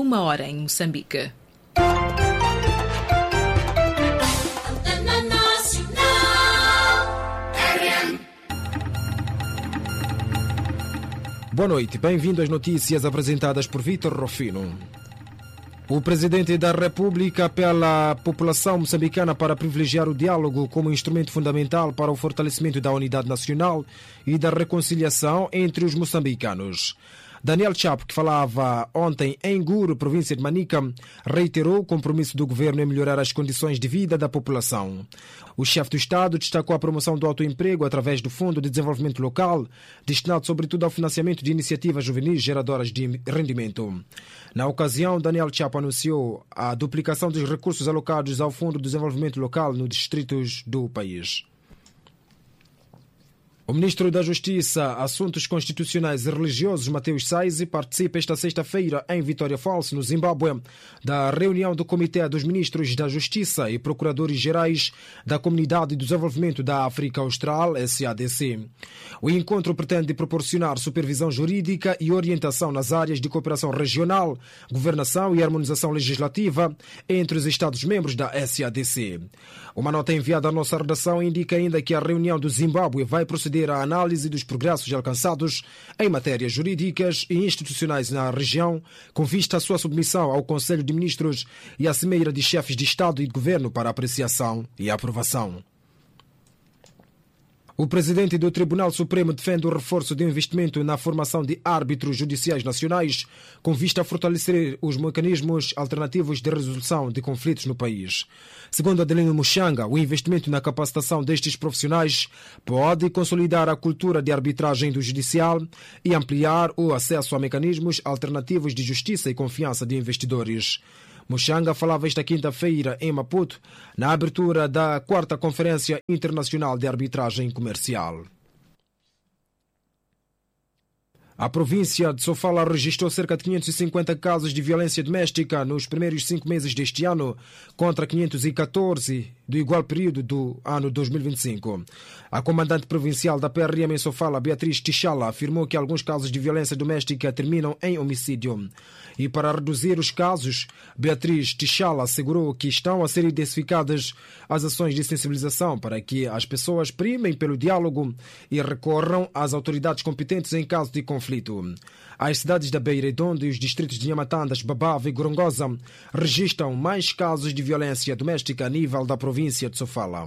1h em Moçambique. Boa noite, bem-vindo às notícias apresentadas por Vítor Rofino. O Presidente da República apela à população moçambicana para privilegiar o diálogo como instrumento fundamental para o fortalecimento da unidade nacional e da reconciliação entre os moçambicanos. Daniel Chapo, que falava ontem em Guru, província de Manica, reiterou o compromisso do governo em melhorar as condições de vida da população. O chefe do Estado destacou a promoção do autoemprego através do Fundo de Desenvolvimento Local, destinado sobretudo ao financiamento de iniciativas juvenis geradoras de rendimento. Na ocasião, Daniel Chapo anunciou a duplicação dos recursos alocados ao Fundo de Desenvolvimento Local nos distritos do país. O ministro da Justiça, Assuntos Constitucionais e Religiosos, Mateus Saizi, participa esta sexta-feira em Vitória Falls, no Zimbábue, da reunião do Comitê dos Ministros da Justiça e Procuradores-Gerais da Comunidade de Desenvolvimento da África Austral, SADC. O encontro pretende proporcionar supervisão jurídica e orientação nas áreas de cooperação regional, governação e harmonização legislativa entre os Estados-membros da SADC. Uma nota enviada à nossa redação indica ainda que a reunião do Zimbábue vai proceder à análise dos progressos alcançados em matérias jurídicas e institucionais na região, com vista à sua submissão ao Conselho de Ministros e à Cimeira de Chefes de Estado e de Governo para apreciação e aprovação. O presidente do Tribunal Supremo defende o reforço do investimento na formação de árbitros judiciais nacionais, com vista a fortalecer os mecanismos alternativos de resolução de conflitos no país. Segundo Adelino Muxanga, o investimento na capacitação destes profissionais pode consolidar a cultura de arbitragem do judicial e ampliar o acesso a mecanismos alternativos de justiça e confiança de investidores. Muxanga falava esta quinta-feira em Maputo, na abertura da 4ª Conferência Internacional de Arbitragem Comercial. A província de Sofala registrou cerca de 550 casos de violência doméstica nos primeiros 5 meses deste ano, contra 514 do igual período do ano 2025. A comandante provincial da PRM em Sofala, Beatriz Tichala, afirmou que alguns casos de violência doméstica terminam em homicídio. E para reduzir os casos, Beatriz Tichala assegurou que estão a ser intensificadas as ações de sensibilização para que as pessoas primem pelo diálogo e recorram às autoridades competentes em caso de conflito. As cidades da Beira Redondo e os distritos de Nhamatandas, Babava e Gorongosa registram mais casos de violência doméstica a nível da província de Sofala.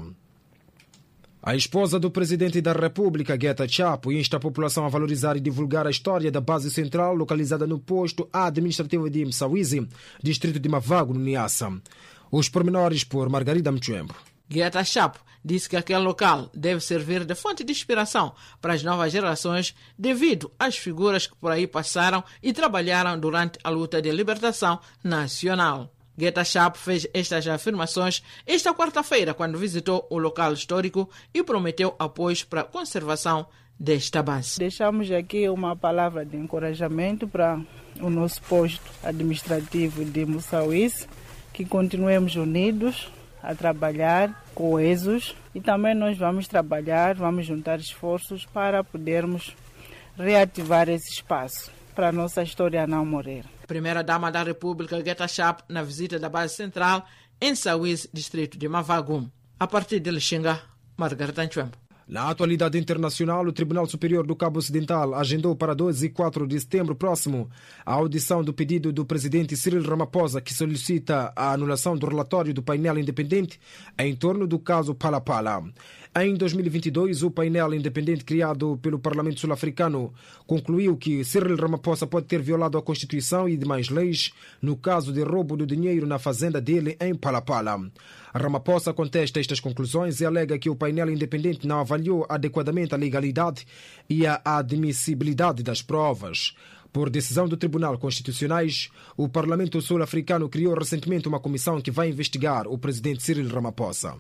A esposa do Presidente da República, Geta Chapo, insta a população a valorizar e divulgar a história da base central localizada no posto administrativo de Msawizi, distrito de Mavago, no Niassa. Os pormenores por Margarida Mchembo. Geta Chapo disse que aquele local deve servir de fonte de inspiração para as novas gerações devido às figuras que por aí passaram e trabalharam durante a luta de libertação nacional. Geta Chapo fez estas afirmações esta quarta-feira quando visitou o local histórico e prometeu apoios para a conservação desta base. Deixamos aqui uma palavra de encorajamento para o nosso posto administrativo de Msawizi, que continuemos unidos a trabalhar, coesos, e também nós vamos trabalhar, vamos juntar esforços para podermos reativar esse espaço, para a nossa história não morrer. Primeira-Dama da República, Geta Chapo, na visita da base central em Msawizi, distrito de Mavago. A partir de Lixinga, Margarida Nchembo. Na atualidade internacional, o Tribunal Superior do Cabo Ocidental agendou para 2 e 4 de setembro próximo a audição do pedido do presidente Cyril Ramaphosa, que solicita a anulação do relatório do painel independente em torno do caso Palapala. Em 2022, o painel independente criado pelo Parlamento Sul-Africano concluiu que Cyril Ramaphosa pode ter violado a Constituição e demais leis no caso de roubo do dinheiro na fazenda dele em Palapala. Ramaphosa contesta estas conclusões e alega que o painel independente não avaliou adequadamente a legalidade e a admissibilidade das provas. Por decisão do Tribunal Constitucionais, o Parlamento Sul-Africano criou recentemente uma comissão que vai investigar o presidente Cyril Ramaphosa.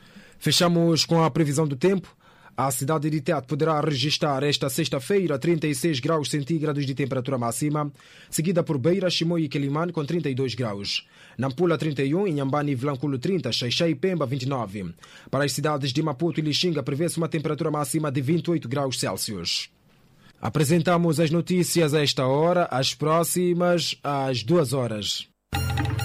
Fechamos com a previsão do tempo. A cidade de Tete poderá registrar esta sexta-feira 36 graus centígrados de temperatura máxima, seguida por Beira, Chimoio e Quelimane com 32 graus. Nampula 31, Inhambane e Vilanculo 30, Xaixai e Pemba 29. Para as cidades de Maputo e Lixinga prevê-se uma temperatura máxima de 28 graus Celsius. Apresentamos as notícias a esta hora, as próximas às 2 horas.